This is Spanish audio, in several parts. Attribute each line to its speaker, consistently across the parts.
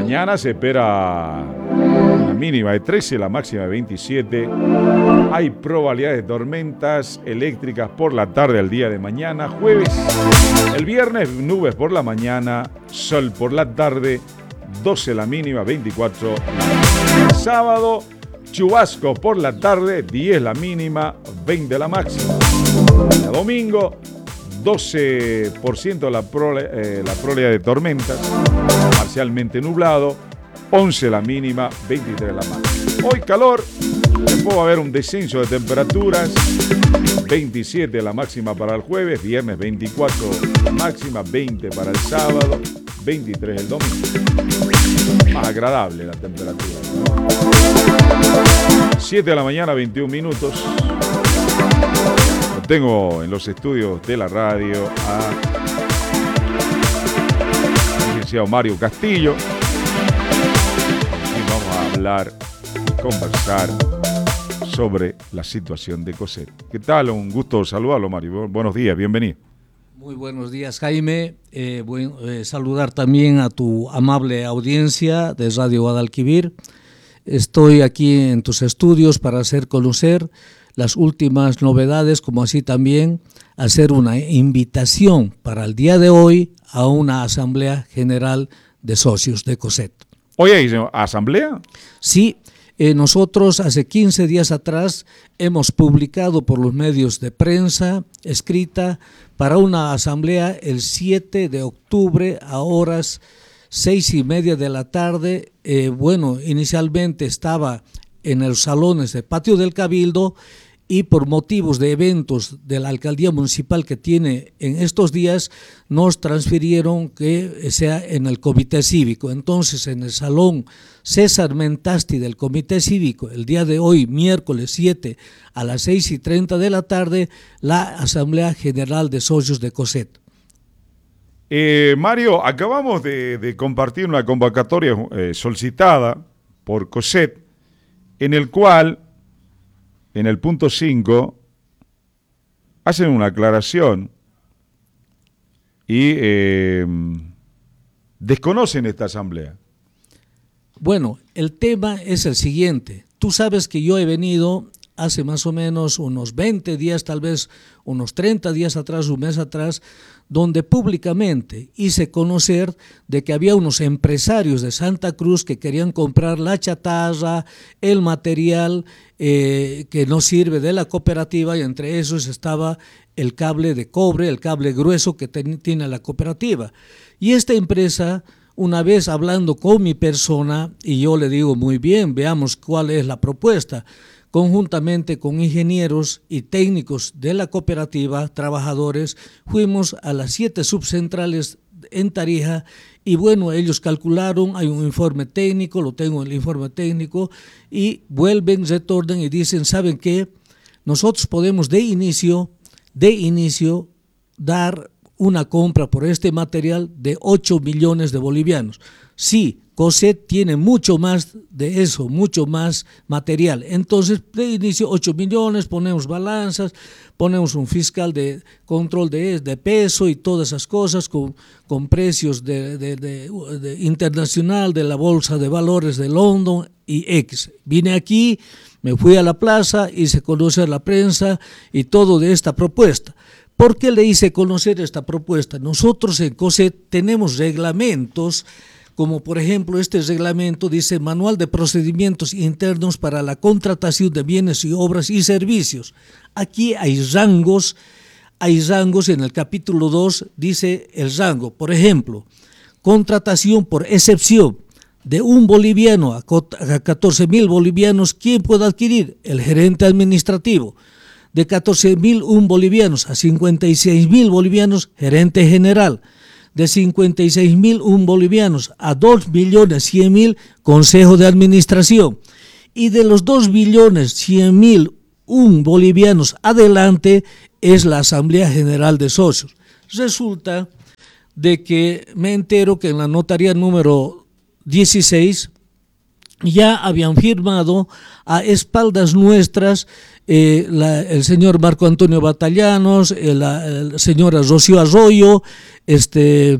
Speaker 1: Mañana se espera una mínima de 13, la máxima de 27. Hay probabilidad de tormentas eléctricas por la tarde al día de mañana, jueves. El viernes, nubes por la mañana, sol por la tarde, 12 la mínima, 24. Sábado, chubasco por la tarde, 10 la mínima, 20 la máxima. El domingo, 12% la probabilidad de tormentas, parcialmente nublado, 11 la mínima, 23 la máxima. Hoy calor, después va a haber un descenso de temperaturas, 27 la máxima para el jueves, viernes 24 la máxima, 20 para el sábado, 23 el domingo. Más agradable la temperatura, ¿no? 7 de la mañana, 21 minutos. Tengo en los estudios de la radio a el licenciado Mario Castillo. Y vamos a hablar y conversar sobre la situación de COSET. ¿Qué tal? Un gusto saludarlo, Mario. Buenos días, bienvenido.
Speaker 2: Muy buenos días, Jaime. Saludar también a tu amable audiencia de Radio Guadalquivir. Estoy aquí en tus estudios para hacer conocer las últimas novedades, como así también hacer una invitación para el día de hoy a una asamblea general de socios de COSET.
Speaker 1: ¿Hoy hay asamblea?
Speaker 2: Sí, nosotros hace 15 días atrás hemos publicado por los medios de prensa escrita para una asamblea el 7 de octubre a horas 6:30 de la tarde. Inicialmente estaba en los salones del patio del Cabildo y por motivos de eventos de la alcaldía municipal que tiene en estos días nos transfirieron que sea en el comité cívico. Entonces en el salón César Mentasti del comité cívico el día de hoy, miércoles 7 a las 6:30 de la tarde, la asamblea general de socios de COSET.
Speaker 1: Mario, acabamos de compartir una convocatoria solicitada por COSET, en el cual, en el punto 5, hacen una aclaración y desconocen esta asamblea.
Speaker 2: Bueno, el tema es el siguiente. Tú sabes que yo he venido hace más o menos unos 20 días, tal vez unos 30 días atrás, un mes atrás, donde públicamente hice conocer de que había unos empresarios de Santa Cruz que querían comprar la chatarra, el material que no sirve de la cooperativa, y entre esos estaba el cable de cobre, el cable grueso que tiene la cooperativa. Y esta empresa, una vez hablando con mi persona, y yo le digo muy bien, veamos cuál es la propuesta, conjuntamente con ingenieros y técnicos de la cooperativa, trabajadores, fuimos a las 7 subcentrales en Tarija y ellos calcularon, hay un informe técnico, lo tengo en el informe técnico, y vuelven, retornan y dicen, ¿saben qué? Nosotros podemos de inicio dar una compra por este material de 8 millones de bolivianos. Sí, COSET tiene mucho más de eso, mucho más material. Entonces, de inicio, 8 millones, ponemos balanzas, ponemos un fiscal de control de peso y todas esas cosas con precios de internacional, de la Bolsa de Valores de London y X. Vine aquí, me fui a la plaza, hice conocer a la prensa y todo de esta propuesta. ¿Por qué le hice conocer esta propuesta? Nosotros en COSET tenemos reglamentos, como por ejemplo este reglamento dice Manual de Procedimientos Internos para la Contratación de Bienes y Obras y Servicios. Aquí hay rangos, en el capítulo 2 dice el rango, por ejemplo, contratación por excepción de un boliviano a 14.000 bolivianos, ¿quién puede adquirir? El gerente administrativo. De 14.001 bolivianos a 56.000 bolivianos, gerente general. De 56.001 bolivianos a 2.100.000, consejo de administración. Y de los 2.100.001 bolivianos adelante es la asamblea general de socios. Resulta de que me entero que en la notaría número 16 ya habían firmado a espaldas nuestras el señor Marco Antonio Batallanos, la señora Rocío Arroyo,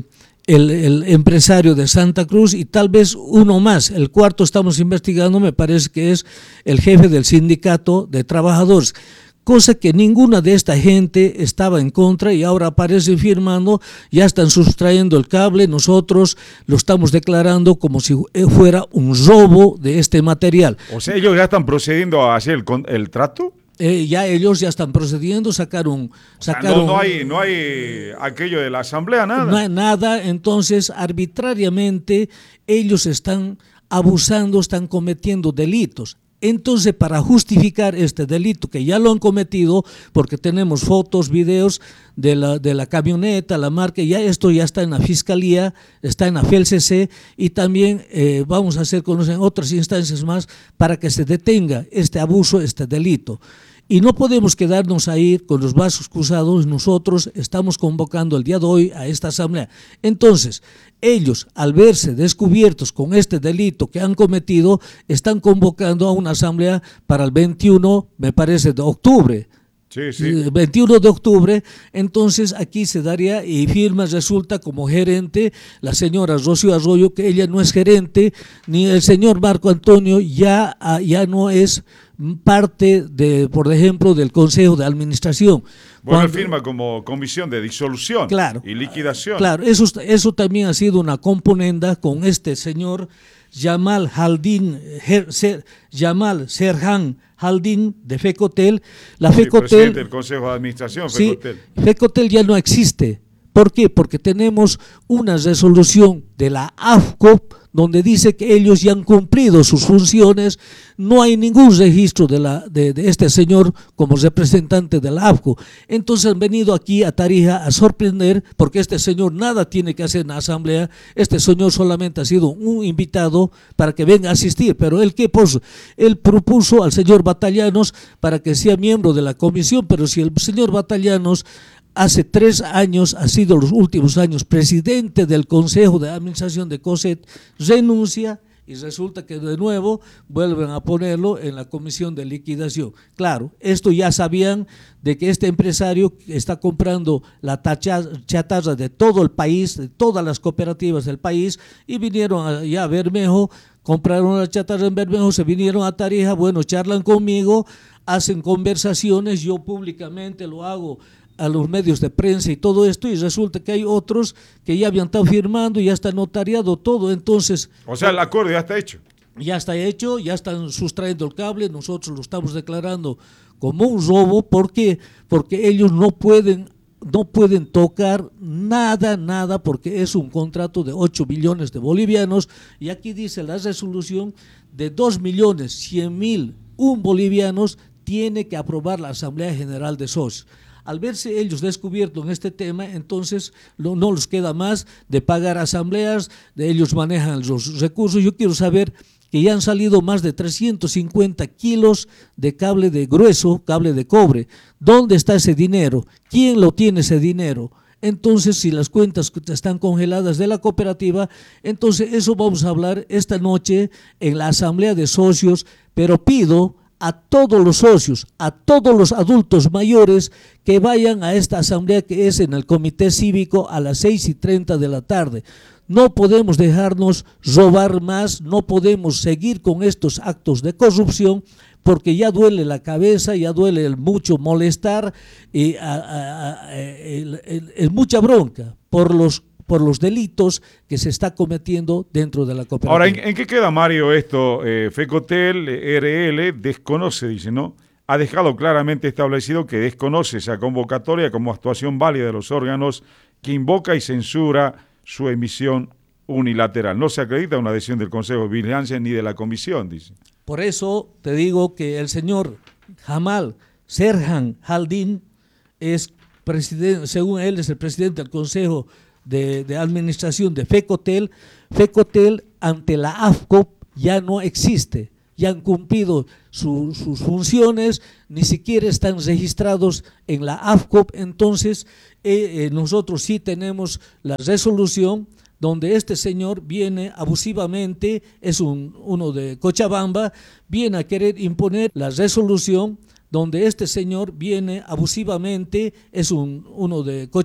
Speaker 2: el empresario de Santa Cruz y tal vez uno más. El cuarto estamos investigando, me parece que es el jefe del sindicato de trabajadores. Cosa que ninguna de esta gente estaba en contra y ahora aparecen firmando, ya están sustrayendo el cable, nosotros lo estamos declarando como si fuera un robo de este material.
Speaker 1: O sea, ellos ya están procediendo a hacer el trato.
Speaker 2: Ya ellos ya están procediendo, sacaron
Speaker 1: no hay aquello de la asamblea, nada.
Speaker 2: No hay nada, entonces arbitrariamente ellos están abusando, están cometiendo delitos. Entonces, para justificar este delito, que ya lo han cometido, porque tenemos fotos, videos de la camioneta, la marca, ya esto ya está en la Fiscalía, está en la FELCC, y también vamos a hacer conocer en otras instancias más para que se detenga este abuso, este delito. Y no podemos quedarnos ahí con los brazos cruzados, nosotros estamos convocando el día de hoy a esta asamblea. Entonces, ellos, al verse descubiertos con este delito que han cometido, están convocando a una asamblea para el 21, me parece, de octubre.
Speaker 1: Sí.
Speaker 2: 21 de octubre, entonces aquí se daría y firma, resulta como gerente la señora Rocío Arroyo, que ella no es gerente, ni el señor Marco Antonio ya no es parte de, por ejemplo, del Consejo de Administración.
Speaker 1: Bueno, él firma como comisión de disolución, claro, y liquidación.
Speaker 2: Claro, eso también ha sido una componenda con este señor Jamal Serhan Haldin de Fecotel.
Speaker 1: Presidente del Consejo de Administración, Fecotel.
Speaker 2: Sí, Fecotel ya no existe. ¿Por qué? Porque tenemos una resolución de la AFCO donde dice que ellos ya han cumplido sus funciones, no hay ningún registro de este señor como representante de la AFCO. Entonces han venido aquí a Tarija a sorprender, porque este señor nada tiene que hacer en la asamblea, este señor solamente ha sido un invitado para que venga a asistir, pero él propuso al señor Batallanos para que sea miembro de la comisión, pero si el señor Batallanos hace 3 años, ha sido los últimos años presidente del Consejo de Administración de COSET, renuncia y resulta que de nuevo vuelven a ponerlo en la comisión de liquidación. Claro, esto ya sabían de que este empresario está comprando la chatarra de todo el país, de todas las cooperativas del país, y vinieron allá a Bermejo, compraron la chatarra en Bermejo, se vinieron a Tarija, bueno, charlan conmigo, hacen conversaciones, yo públicamente lo hago a los medios de prensa y todo esto, y resulta que hay otros que ya habían estado firmando, ya está notariado todo, entonces…
Speaker 1: O sea, el acuerdo ya está hecho.
Speaker 2: Ya está hecho, ya están sustrayendo el cable, nosotros lo estamos declarando como un robo. ¿Por qué? Porque ellos no pueden tocar nada, porque es un contrato de 8 millones de bolivianos, y aquí dice la resolución de 2.100.000 bolivianos tiene que aprobar la Asamblea General de Socios. Al verse ellos descubiertos en este tema, entonces no les queda más de pagar asambleas, de ellos manejan los recursos. Yo quiero saber que ya han salido más de 350 kilos de cable de grueso, cable de cobre. ¿Dónde está ese dinero? ¿Quién lo tiene ese dinero? Entonces, si las cuentas están congeladas de la cooperativa, entonces eso vamos a hablar esta noche en la asamblea de socios, pero pido a todos los socios, a todos los adultos mayores que vayan a esta asamblea que es en el Comité Cívico a las 6:30 de la tarde. No podemos dejarnos robar más, no podemos seguir con estos actos de corrupción, porque ya duele la cabeza, ya duele el mucho molestar y mucha bronca por los delitos que se está cometiendo dentro de la cooperativa.
Speaker 1: Ahora, ¿en qué queda, Mario, esto? Fecotel, RL, desconoce, dice, ¿no? Ha dejado claramente establecido que desconoce esa convocatoria como actuación válida de los órganos que invoca y censura su emisión unilateral. No se acredita una decisión del Consejo de Vigilancia ni de la Comisión, dice.
Speaker 2: Por eso te digo que el señor Jamal Serhan Haldin es presidente, según él es el presidente del Consejo de Administración de Fecotel. Fecotel ante la AFCO ya no existe, ya han cumplido sus funciones, ni siquiera están registrados en la AFCO. Entonces nosotros sí tenemos la resolución donde este señor viene abusivamente, es uno de Cochabamba, viene a querer imponer la resolución donde este señor viene abusivamente, es uno de Cochabamba,